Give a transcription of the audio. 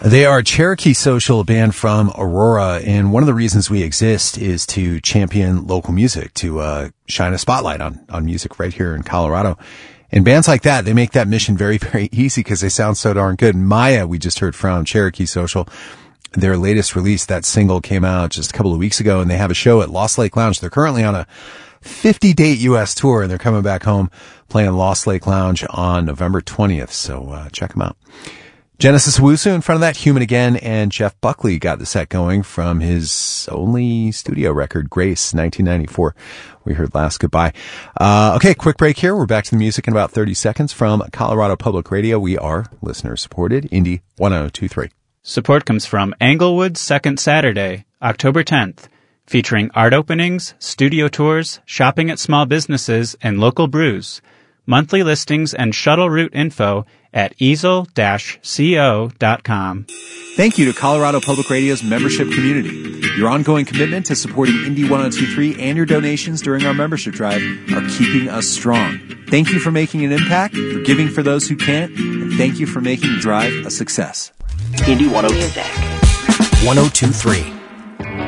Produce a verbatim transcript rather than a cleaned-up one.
They are Cherokee Social, a band from Aurora, and one of the reasons we exist is to champion local music, to uh, shine a spotlight on, on music right here in Colorado. And bands like that, they make that mission very, very easy because they sound so darn good. Maya, we just heard from Cherokee Social. Their latest release, that single came out just a couple of weeks ago, and they have a show at Lost Lake Lounge. They're currently on a fifty-date U S tour, and they're coming back home playing Lost Lake Lounge on November twentieth, so uh, check them out. Genesis Owusu in front of that, Human Again, and Jeff Buckley got the set going from his only studio record, Grace, nineteen ninety-four. We heard Last Goodbye. Uh, okay, quick break here. We're back to the music in about thirty seconds from Colorado Public Radio. We are listener-supported, Indie one oh two three. Support comes from Englewood's Second Saturday, October tenth, featuring art openings, studio tours, shopping at small businesses, and local brews. Monthly listings and shuttle route info at easel dash co dot com. Thank you to Colorado Public Radio's membership community. Your ongoing commitment to supporting Indie one oh two three and your donations during our membership drive are keeping us strong. Thank you for making an impact, for giving for those who can't, and thank you for making the drive a success. Indie one oh two three.